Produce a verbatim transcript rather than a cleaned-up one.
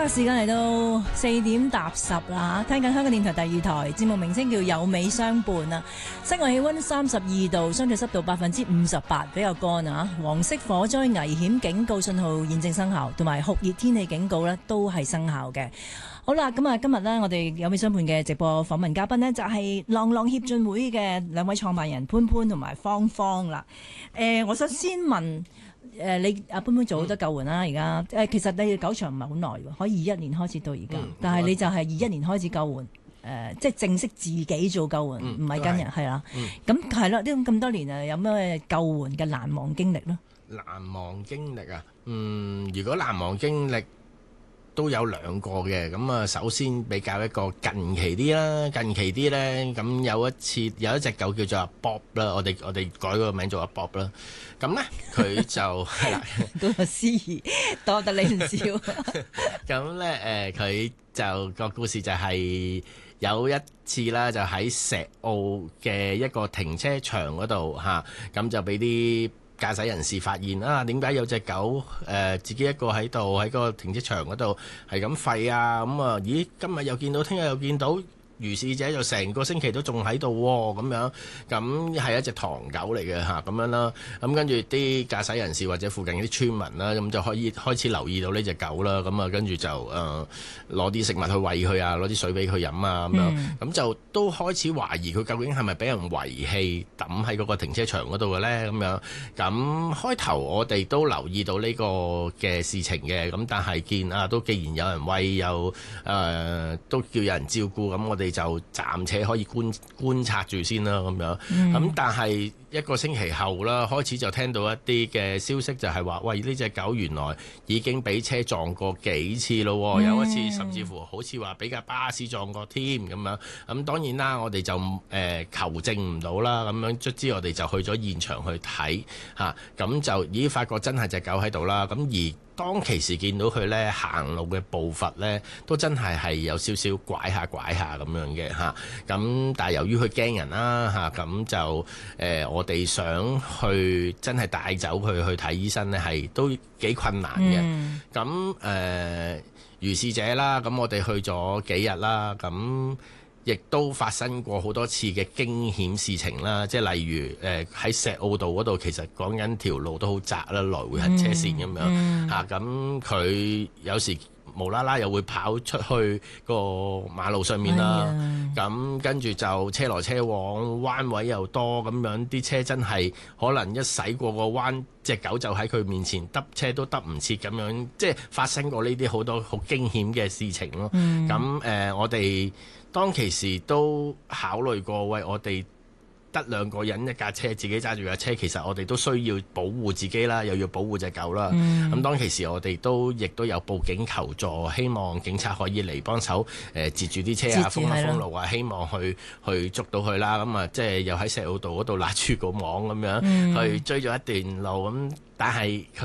啦，時間嚟到四點踏十啦，聽緊香港電台第二台節目，名稱叫有美相伴啊。室外氣溫三十二度，相對濕度百分之五十八，比較乾啊。黃色火災危險警告信號現正生效，同埋酷熱天氣警告呢都係生效嘅。好啦，咁啊，今日呢，我哋有美相伴嘅直播訪問嘉賓呢，就係浪浪協進會嘅兩位創辦人潘潘同埋芳芳啦。誒、呃，我想先問。誒、呃，你阿潘潘做好多救援啦，而家誒，其實你嘅狗場唔係好耐喎，可以二一年開始到而家，嗯、但係你就係二一年開始救援，誒、呃，即係正式自己做救援，唔係、嗯、跟人，係啦。咁係啦，呢咁多年啊，有咩救援嘅難忘經歷咧？ 難忘經歷啊，嗯，如果難忘經歷都有兩個嘅，咁啊，首先比較一個近期啲啦，近期啲咧，咁有一次有一隻狗叫做阿 Bob 啦，我哋我哋改個名做阿 Bob 啦。咁咧，佢就係啦， 嗰個司儀多得你唔少。 咁咧，誒，佢就個故事就係有一次啦，就喺石澳嘅一個停車場嗰度嚇，咁就俾啲駕駛人士發現啊，點解有隻狗誒、呃、自己一個喺度喺個停車場嗰度係咁吠啊？咁啊，咦，今日又見到，聽日又見到。如是者就成個星期都仲喺度喎，咁樣咁係一隻唐狗嚟嘅嚇，咁樣啦。咁跟住啲駕駛人士或者附近啲村民啦，咁就可以開始留意到呢隻狗啦。咁啊，跟住就誒攞啲食物去餵佢啊，攞啲水俾佢飲啊，咁樣咁、嗯、就都開始懷疑佢究竟係咪俾人遺棄抌喺嗰個停車場嗰度嘅咧？咁樣咁開頭我哋都留意到呢個嘅事情嘅，咁但係見啊，都既然有人餵，又誒、呃、都叫有人照顧，咁我哋就暫且可以觀觀察住先啦，咁樣。咁、嗯、但係一個星期後啦，開始就聽到一啲嘅消息，就係話，喂，呢隻狗原來已經俾車撞過幾次咯，嗯、有一次甚至乎好似話俾架巴士撞過添咁樣。咁當然啦，我哋就誒、呃、求證唔到啦，咁樣卒之我哋就去咗現場去睇嚇，咁、啊、就已經發覺真係隻狗喺度啦。咁而當其時見到佢咧行路嘅步伐咧，都真係係有少少拐下拐下咁樣嘅嚇。咁但係由於佢驚人啦嚇，咁就誒、呃、我哋想去真係帶走佢去睇醫生咧，係都幾困難嘅。咁誒、嗯呃、如是者啦，咁我哋去咗幾日啦，咁。亦都發生過好多次嘅驚險事情啦，即係例如誒喺、呃、石澳道嗰度，其實講緊條路都好窄啦，來回行車線咁樣嚇，咁佢、嗯啊、有時無啦啦又會跑出去個馬路上面啦，咁跟住就車來車往，彎位又多咁樣，啲車真係可能一駛過個彎，隻狗就喺佢面前揼車都揼唔切咁樣，即係發生過呢啲好多好驚險嘅事情咯。咁誒、嗯呃，我哋當其時都考慮過，喂，我哋得兩個人一架車，自己揸住架車，其實我哋都需要保護自己啦，又要保護隻狗啦。咁、嗯、當其時我哋都亦都有報警求助，希望警察可以嚟幫手誒截住啲車啊，封一封路啊，希望去去捉到佢啦。咁啊，即係又喺石澳道嗰度揦住個網咁樣、嗯、去追咗一段路咁，但係佢